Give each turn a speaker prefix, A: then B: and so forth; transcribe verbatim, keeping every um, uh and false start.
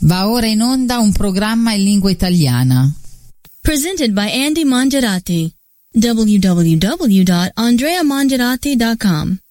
A: Va ora in onda un programma in lingua italiana.
B: Presented by Andy Mangiarati. w w w dot andrea mangiarati dot com